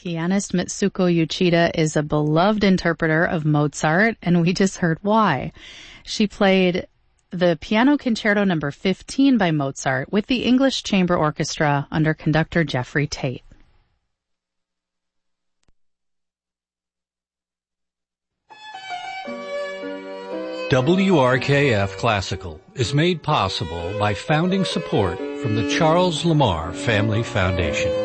Pianist Mitsuko Uchida is a beloved interpreter of Mozart, and we just heard why. She played the Piano Concerto No. 15 by Mozart with the English Chamber Orchestra under conductor Jeffrey Tate. WRKF Classical is made possible by founding support from the Charles Lamar Family Foundation.